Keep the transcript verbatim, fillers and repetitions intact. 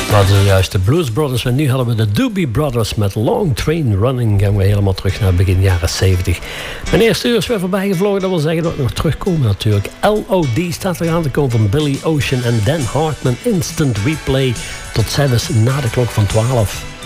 Dat is juist de Blues Brothers. En nu hadden we de Doobie Brothers met Long Train Running. Gaan we helemaal terug naar begin jaren zeventig. Mijn eerste uur is weer voorbij gevlogen. Dat wil zeggen dat we nog terugkomen natuurlijk. L O D staat er aan te komen van Billy Ocean en Dan Hartman. Instant Replay tot zelfs na de klok van twaalf.